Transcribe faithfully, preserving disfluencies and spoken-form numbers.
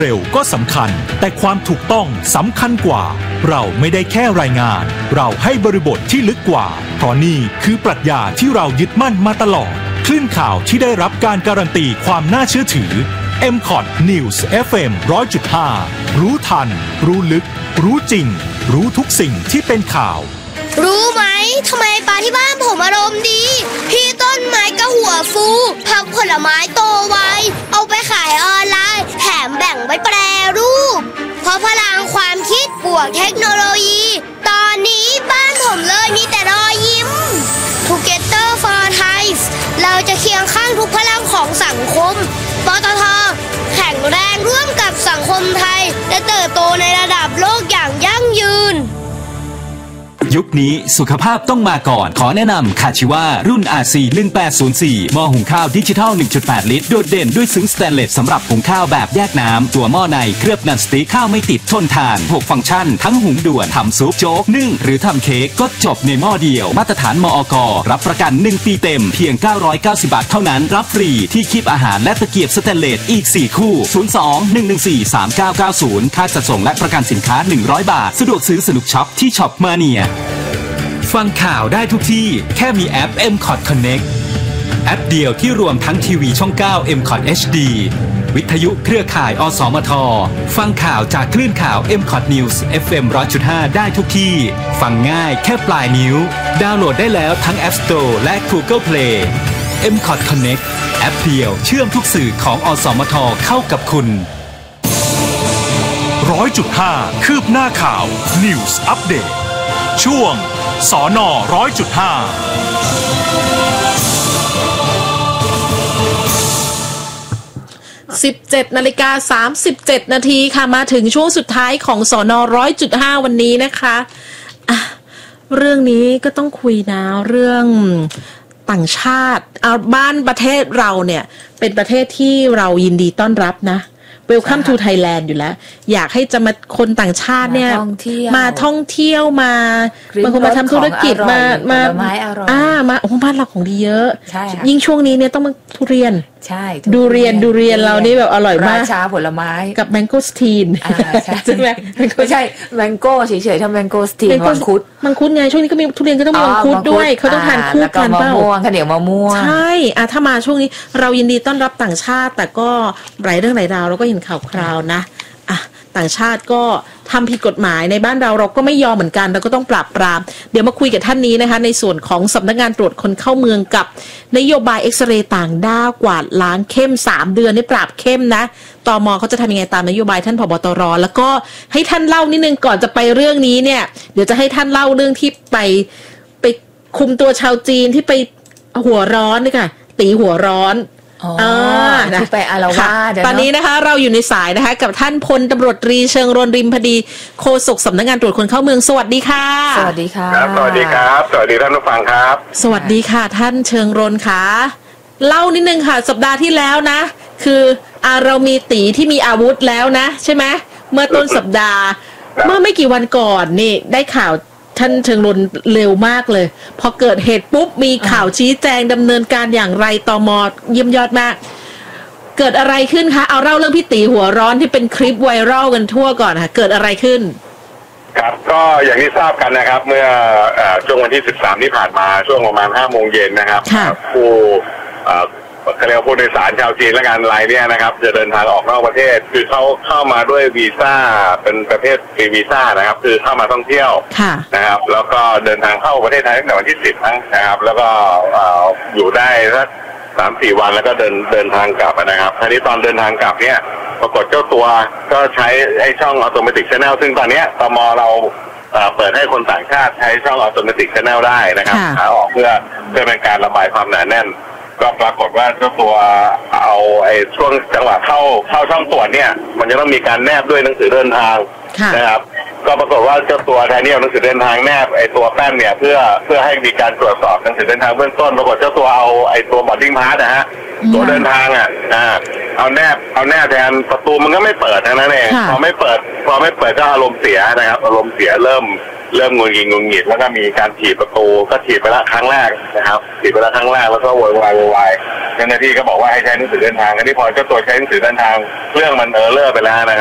เร็วก็สำคัญแต่ความถูกต้องสำคัญกว่าเราไม่ได้แค่รายงานเราให้บริบทที่ลึกกว่าเพราะนี่คือปรัชญาที่เรายึดมั่นมาตลอดคลื่นข่าวที่ได้รับการการันตีความน่าเชื่อถือ เอ็ม คอท News เอฟ เอ็ม หนึ่งร้อยจุดห้า รู้ทันรู้ลึกรู้จริงรู้ทุกสิ่งที่เป็นข่าวรู้ไหมทำไมปลาที่บ้านผมอารมณ์ดีพี่ต้นไม้ก็หัวฟูผักผลไม้โตไวเอาไปขายออนไลน์แถมแบ่งไว้แปรรูปเพราะพลังความคิดบวกเทคโนโลยีตอนนี้บ้านผมเลยมีแต่รอยยิ้ม Together for Thai เราจะเคียงข้างทุกพลังของสังคมปตท.แข็งแรงร่วมกับสังคมไทยและเติบโตในระดับโลกอย่างยั่งยืนยุคนี้สุขภาพต้องมาก่อนขอแนะนำคาชิวารุ่น อาร์ ซี หนึ่งแปดศูนย์สี่ หม้อหุงข้าวดิจิทัล หนึ่งจุดแปด ลิตรโดดเด่นด้วยซึ้งสแตนเลสสำหรับหุงข้าวแบบแยกน้ำตัวหม้อในเคลือบนันสติ๊กข้าวไม่ติดทนทานหกฟังก์ชันทั้งหุงด่วนทำซุปโจ๊กนึ่งหรือทำเค้กก็จบในหม้อเดียวมาตรฐานมอก.รับประกันหนึ่งปีเต็มเพียงเก้าร้อยเก้าสิบบาทเท่านั้นรับฟรีที่คีบอาหารและตะเกียบสแตนเลสอีกสี่คู่ศูนย์ สอง หนึ่ง หนึ่ง สี่ สาม เก้า เก้า ศูนย์ค่าจัดส่งและประกันสินค้าหนึ่งร้อยบาทสะดวกซื้อสนุกช็อปที่ช็อปมาเนียฟังข่าวได้ทุกที่แค่มีแอป เอ็ม คอท Connect แอปเดียวที่รวมทั้งทีวีช่องเก้า เอ็ม คอท เอช ดี วิทยุเครือข่ายอสมทฟังข่าวจากคลื่นข่าว เอ็ม คอท News เอฟ เอ็ม หนึ่งร้อยจุดห้า ได้ทุกที่ฟังง่ายแค่ปลายนิ้วดาวน์โหลดได้แล้วทั้ง App Store และ Google Play เอ็ม คอท Connect แอปเดียวเชื่อมทุกสื่อของอสมทเข้ากับคุณ หนึ่งร้อยจุดห้า คืบหน้าข่าว News Update ช่วงสน.หนึ่งร้อยจุดห้าสิบเจ็ดนาฬิกาสามสิบเจ็ดนาทีค่ะมาถึงช่วงสุดท้ายของสน.หนึ่งร้อยจุดห้าวันนี้นะคะอ่ะเรื่องนี้ก็ต้องคุยนะเรื่องต่างชาติเอาบ้านประเทศเราเนี่ยเป็นประเทศที่เรายินดีต้อนรับนะWelcome to Thailand อยู่แล้วอยากให้จะมาคนต่างชาติเนี่ยมาท่องเที่ยวมาบางคนมาทำธุรกิจมามาอ่ามาโอ้บ้านเราของดีเยอะยิ่งช่วงนี้เนี่ยต้องมาทุเรียนใช่ดูเรียนดูเรียนเรานี่แบบอร่อยมากราชาผลไม้กับแมงโก้สตีนใช่ไหมไม่ใช่แมงโก้เฉยๆทำแมงโก้สตีนมังคุดมังคุดไงช่วงนี้ก็มีทุเรียนก็ต้องมีมังคุดด้วยเขาต้องทานคู่กันเปล่าข้าวเหนียวมะม่วงใช่อ่ะถ้ามาช่วงนี้เรายินดีต้อนรับต่างชาติแต่ก็หลายเรื่องหลายราวเราก็เห็นข่าวคราวนะอ่ะต่างชาติก็ทำผิดกฎหมายในบ้านเราเราก็ไม่ยอมเหมือนกันเราก็ต้องปราบปรามเดี๋ยวมาคุยกับท่านนี้นะคะในส่วนของสำนักงานตรวจคนเข้าเมืองกับนโยบายเอ็กซเรย์ต่างด้าวกวาดล้างเข้มสามเดือนนี่ปราบเข้มนะตม.เขาจะทำยังไงตามนโยบายท่านผบ.ตร.แล้วก็ให้ท่านเล่านิดนึงก่อนจะไปเรื่องนี้เนี่ยเดี๋ยวจะให้ท่านเล่าเรื่องที่ไปไปคุมตัวชาวจีนที่ไปหัวร้อนนี่ค่ะตีหัวร้อนอ๋อที่ไปอาละวาดตอนนี้นะคะเราอยู่ในสายนะคะกับท่านพลตำรวจตรีเชิงรนริมพดีโฆษกสำนักงานตรวจคนเข้าเมืองสวัสดีค่ะสวัสดีค่ะครับสวัสดีครับสวัสดีท่านผู้ฟังครับสวัสดีค่ะท่านเชิงรนค่ะเล่านิดนึงค่ะสัปดาห์ที่แล้วนะคืออ่าเรามีตีที่มีอาวุธแล้วนะใช่ไหมเมื่อต้นสัปดาห์เมื่อไม่กี่วันก่อนนี่ได้ข่าวท่านเชิงรนเร็วมากเลยพอเกิดเหตุปุ๊บมีข่าวชี้แจงดำเนินการอย่างไรตม.เยี่ยมยอดมากเกิดอะไรขึ้นคะเอาเล่าเรื่องพี่ตีหัวร้อนที่เป็นคลิปไวรัลกันทั่วก่อนค่ะเกิดอะไรขึ้นครับก็อย่างที่ทราบกันนะครับเมื่อช่วงวันที่สิบสามที่ผ่านมาช่วงประมาณห้าโมงเย็นนะครับผู้เขาเรียกว่าผู้โดยสารชาวจีนและการรายเนี่ยนะครับจะเดินทางออกนอกประเทศคือเขาเข้ามาด้วยวีซ่าเป็นประเภทฟรีวีซ่านะครับคือเข้ามาท่องเที่ยวนะครับแล้วก็เดินทางเข้าประเทศไทยตั้งแต่วันที่สิบนะครับแล้วก็อยู่ได้สักสามสี่วันแล้วก็เดินเดินทางกลับนะครับทีนี้ตอนเดินทางกลับเนี่ยปรากฏเจ้าตัวก็ใช้ไอ้ช่อง Automatic Channel ซึ่งตอนนี้ตม.เราเปิดให้คนต่างชาติใช้ช่อง Automatic Channel ได้นะครับขาออกเพื่อเพื่อเป็นการระบายความหนาแน่นก็ปรากฏว่าเจ้าตัวเอาไอ้ช่วงจังหวะเข้าเข้าช่องตรวจเนี่ยมันจะต้องมีการแนบด้วยหนังสือเดินทางนะครับก็ปรากฏว่าเจ้าตัวแทนนี่เอาหนังสือเดินทางแนบไอ้ตัวแป้นเนี่ยเพื่อเพื่อให้มีการตรวจสอบหนังสือเดินทางเบื้องต้นปรากฏเจ้าตัวเอาไอ้ตัวบอร์ดดิ้งพาสนะฮะตัวเดินทางอ่ะอ่าเอาแนบเอาแนบแทนประตูมันก็ไม่เปิดทั้งนั้นเองพอไม่เปิดพอไม่เปิดก็อารมณ์เสียนะครับอารมณ์เสียเริ่มเริ่มงุนงิดงุนงิดแล้วก็มีการถีบประตูก็ถีบไปละครั้งแรกนะครับถีบไปละครั้งแรกแล้วก็โวยวายโวยวายเจ้าหน้าที่ก็บอกว่าให้ใช้หนังสือเดินทางอันนี้พอเจ้าตัวใช้หนังสือเดินทางเรื่องมันเออร์เลอร์ไปแล้วนะครับ